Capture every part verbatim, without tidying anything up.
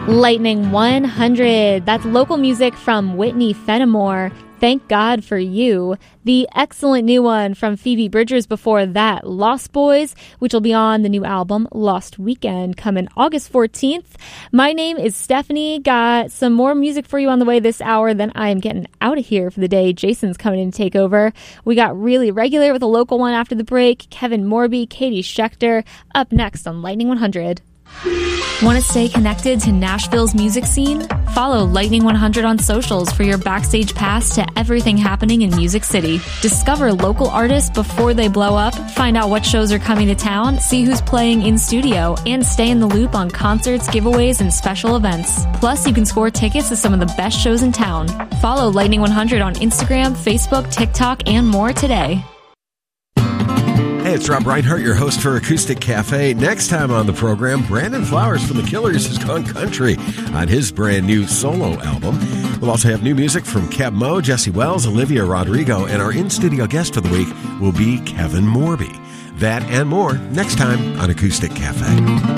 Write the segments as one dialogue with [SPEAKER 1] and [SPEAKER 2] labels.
[SPEAKER 1] Lightning one hundred. That's local music from Whitney Fenimore. Thank God for You. The excellent new one from Phoebe Bridgers before that, Lost Boys, which will be on the new album Lost Weekend coming August fourteenth. My name is Stephanie. Got some more music for you on the way this hour. Then I am getting out of here for the day. Jason's coming in to take over. We got Really Regular with a local one after the break. Kevin Morby, Katie Schechter up next on Lightning one hundred. Want to stay connected to Nashville's music scene? Follow Lightning one hundred on socials for your backstage pass to everything happening in Music City. Discover local artists before they blow up, find out what shows are coming to town, see who's playing in studio, and stay in the loop on concerts, giveaways, and special events. Plus, you can score tickets to some of the best shows in town. Follow Lightning one hundred on Instagram, Facebook, TikTok, and more today.
[SPEAKER 2] Hey, it's Rob Reinhart, your host for Acoustic Cafe. Next time on the program, Brandon Flowers from The Killers has gone country on his brand new solo album. We'll also have new music from Keb Mo, Jesse Wells, Olivia Rodrigo, and our in-studio guest for the week will be Kevin Morby. That and more next time on Acoustic Cafe.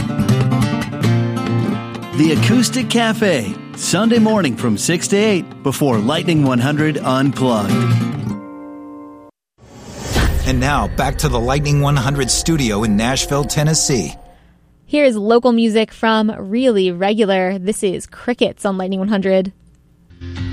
[SPEAKER 3] The Acoustic Cafe, Sunday morning from six to eight before Lightning one hundred Unplugged.
[SPEAKER 4] And now, back to the Lightning one hundred studio in Nashville, Tennessee.
[SPEAKER 1] Here's local music from Really Regular. This is Crickets on Lightning one hundred.